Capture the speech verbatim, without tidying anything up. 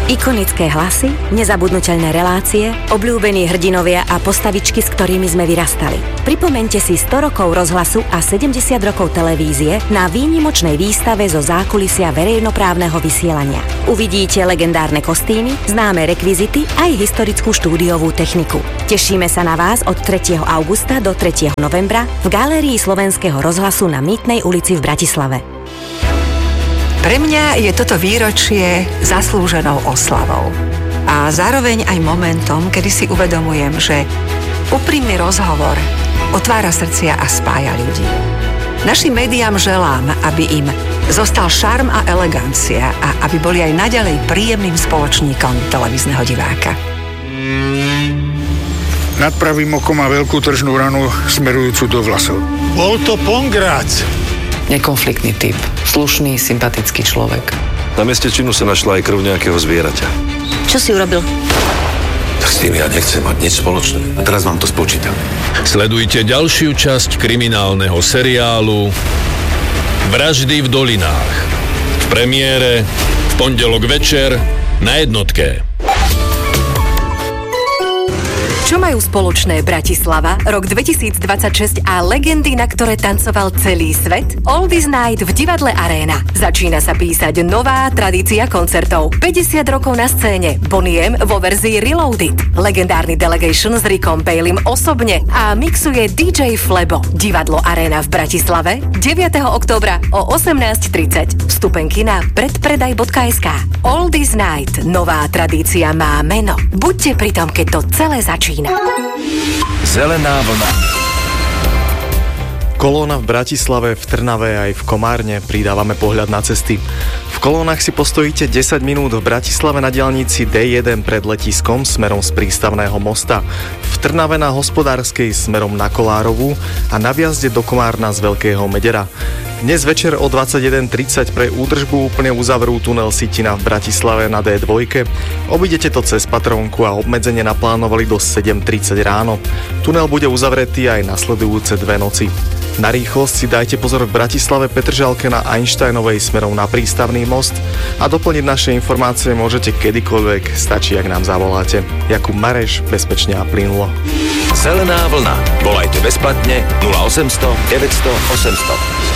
Ikonické hlasy, nezabudnuteľné relácie, obľúbení hrdinovia a postavičky, s ktorými sme vyrastali. Pripomeňte si sto rokov rozhlasu a sedemdesiat rokov televízie na výnimočnej výstave zo zákulisia verejnoprávneho vysielania. Uvidíte legendárne kostýmy, známe rekvizity aj historickú štúdiovú techniku. Tešíme sa na vás od tretieho augusta do tretieho novembra v Galérii Slovenského rozhlasu na Mýtnej ulici v Bratislave. Pre mňa je toto výročie zaslúženou oslavou. A zároveň aj momentom, kedy si uvedomujem, že úprimný rozhovor otvára srdcia a spája ľudí. Našim médiám želám, aby im zostal šarm a elegancia a aby boli aj naďalej príjemným spoločníkom televízneho diváka. Nad pravým okom má veľkú tržnú ranu smerujúcu do vlasov. Bol to Pongrác. Nekonfliktný typ. Slušný, sympatický človek. Na mieste činu sa našla aj krv nejakého zvieraťa. Čo si urobil? S tým ja nechcem mať nič spoločné. A teraz vám to spočítam. Sledujte ďalšiu časť kriminálneho seriálu Vraždy v dolinách. V premiére v pondelok večer na Jednotke. Čo majú spoločné Bratislava, rok dvetisícdvadsaťšesť a legendy, na ktoré tancoval celý svet? Oldies Night v divadle Aréna. Začína sa písať nová tradícia koncertov. päťdesiat rokov na scéne. Bonnie M vo verzii Reloaded. Legendárny delegation s Rickom Bailym osobne a mixuje dý džej Flebo. Divadlo Aréna v Bratislave deviateho októbra o osemnásť tridsať. Vstupenky na predpredaj bodka es ká. Oldies Night. Nová tradícia má meno. Buďte pri tom, keď to celé začína. Zelená vlna. Kolóna v Bratislave, v Trnave aj v Komárne. Pridávame pohľad na cesty. V kolónach si postojíte desať minút, v Bratislave na diaľnici dé jeden pred letiskom smerom z prístavného mosta, v Trnave na Hospodárskej smerom na Kolárovú a na vjazde do Komárna z Veľkého Medera. Dnes večer o dvadsaťjeden tridsať pre údržbu úplne uzavrú tunel Sitina v Bratislave na dé dva. Obidete to cez Patrónku a obmedzenie naplánovali do sedem tridsať ráno. Tunel bude uzavretý aj nasledujúce dve noci. Na rýchlosť si dajte pozor v Bratislave Petržalke na Einsteinovej smerom na Prístavný most a doplniť naše informácie môžete kedykoľvek, stačí, ak nám zavoláte. Jakub Mareš, bezpečne a plynulo. Zelená vlna. Volajte bezplatne nula osemsto deväťsto osemsto.